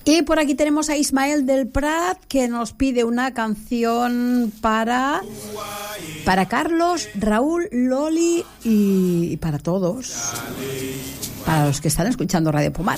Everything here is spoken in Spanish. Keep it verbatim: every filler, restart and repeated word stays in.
Y por aquí tenemos a Ismael del Prat, que nos pide una canción para, para Carlos, Raúl, Loli y, y para todos, para los que están escuchando Radio Pomar.